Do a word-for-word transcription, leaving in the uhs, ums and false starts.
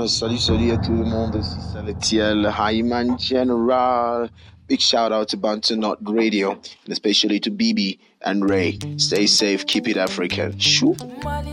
monde, salut, salut à tout le monde, ici Salatiel, Hyman General. Big shout out to Bantu Not Radio, and especially to B B and Ray. Stay safe, keep it African. Shoo.